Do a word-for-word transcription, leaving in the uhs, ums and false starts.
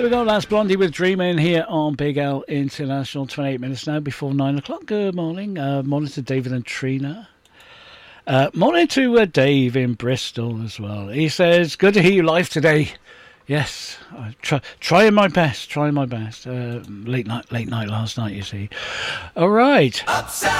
we go. That's Blondie with Dreaming here on Big L International. twenty-eight minutes now before nine o'clock. Good morning. Uh, morning to David and Trina. Uh, morning to uh, Dave in Bristol as well. He says, good to hear you live today. Yes, I try, trying my best, trying my best. Uh, late night, late night last night, you see. All right. Upside.